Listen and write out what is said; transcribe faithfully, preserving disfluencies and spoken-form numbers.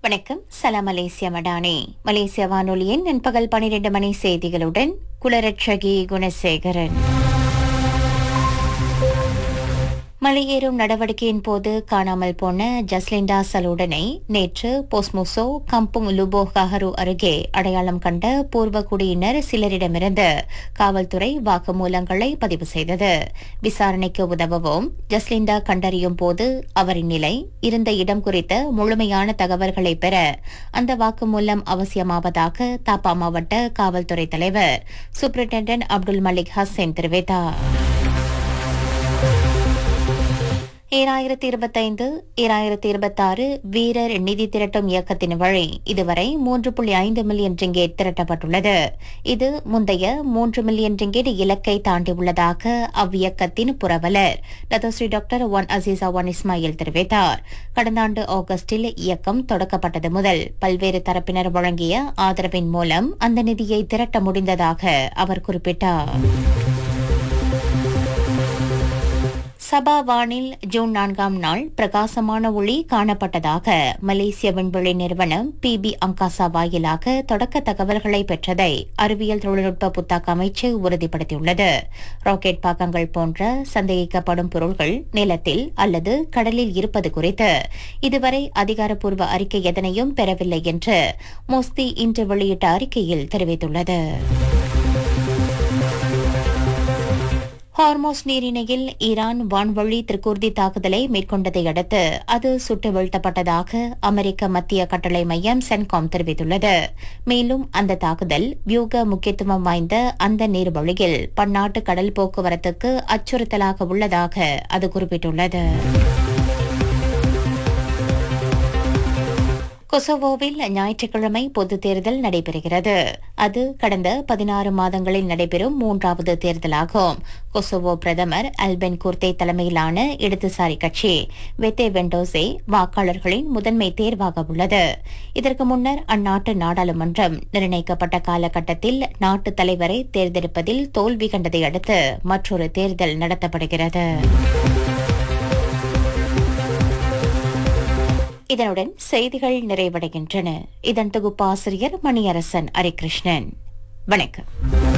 வணக்கம். சலாம் மலேசியா மடானி. மலேசிய வானொலியின் நண்பகல் பனிரெண்டு மணி செய்திகளுடன் குலரட்சகி குணசேகரன். மலையேறும் நடவடிக்கையின் போது காணாமல் போன ஜஸ்லிண்டா சலூடனை நேற்று போஸ்முசோ கம்புங் லுபோ கஹரு அருகே அடையாளம் கண்ட பூர்வகுடியினர் சிலரிடமிருந்து காவல்துறை வாக்குமூலங்களை பதிவு செய்தது. விசாரணைக்கு உதவவும் ஜஸ்லிண்டா கண்டறியும் போது அவரின் நிலை, இருந்த இடம் குறித்த முழுமையான தகவல்களை பெற அந்த வாக்குமூலம் அவசியமாவதாக தாப்பா மாவட்ட காவல்துறை தலைவர் சூப்பரிண்டென்டன்ட் அப்துல் மலிக் ஹசன் தெரிவித்தார். ஈராயிரத்தி இருபத்தைந்து ஈராயிரத்தி இருபத்தாறு வீரர் நிதி திரட்டும் இயக்கத்தின் வழி இதுவரை மூன்று புள்ளி ஐந்து மில்லியன் ரிங்கேட் திரட்டப்பட்டுள்ளது. இது முந்தைய மூன்று மில்லியன் ரிங்கேட் இலக்கை தாண்டியுள்ளதாக அவ்வியக்கத்தின் புரவலர் Datuk Seri doctor one Azizah one Ismail தெரிவித்தார். கடந்த ஆண்டு ஆகஸ்டில் இயக்கம் தொடக்கப்பட்டது முதல் பல்வேறு தரப்பினர் வழங்கிய ஆதரவின் மூலம் அந்த நிதியை திரட்ட முடிந்ததாக அவர் குறிப்பிட்டார். சபா வானில் ஜூன் நான்காம் நாள் பிரகாசமான ஒளி காணப்பட்டதாக மலேசிய விண்வெளி நிறுவனம் பிபி அங்காசா வாயிலாக தொடக்க தகவல்களை பெற்றதை அறிவியல் தொழில்நுட்ப புத்தாக்க அமைச்சு உறுதிப்படுத்தியுள்ளது. ராக்கெட் பாகங்கள் போன்ற சந்தேகிக்கப்படும் பொருள்கள் நிலத்தில் அல்லது கடலில் இருப்பது குறித்து இதுவரை அதிகாரப்பூர்வ அறிக்கை எதனையும் பெறவில்லை என்று மோஸ்தி இன்று வெளியிட்ட அறிக்கையில் தெரிவித்துள்ளது. ஹார்மோஸ் நீரிணையில் ஈரான் வான்வழி திருக்கூர்தி தாக்குதலை மேற்கொண்டதை அடுத்து அது சுட்டு வீழ்த்தப்பட்டதாக அமெரிக்க மத்திய கட்டளை மையம் சென்காம் தெரிவித்துள்ளது. மேலும் அந்த தாக்குதல் வியூக முக்கியத்துவம் வாய்ந்த அந்த நீர்வழியில் பன்னாட்டு கடல் போக்குவரத்துக்கு அச்சுறுத்தலாக உள்ளதாக அது குறிப்பிட்டுள்ளது. கொசவோவில் ஞாயிற்றுக்கிழமை பொதுத் தேர்தல் நடைபெறுகிறது. அது கடந்த பதினாறு மாதங்களில் நடைபெறும் மூன்றாவது தேர்தலாகும். கொசவோ பிரதமர் அல்பென் குர்தே தலைமையிலான இடதுசாரி கட்சி வெத்தே வெண்டோசே வாக்காளர்களின் முதன்மை தேர்வாக உள்ளது. இதற்கு முன்னர் அந்நாட்டு நாடாளுமன்றம் நிர்ணயிக்கப்பட்ட காலகட்டத்தில் நாட்டு தலைவரை தேர்ந்தெடுப்பதில் தோல்வி கண்டதை அடுத்து மற்றொரு தேர்தல் நடத்தப்படுகிறது. இதனுடன் செய்திகள் நிறைவடைகின்றன. இதன் தொகுப்பாசிரியர் மணியரசன் ஹரிகிருஷ்ணன். வணக்கம்.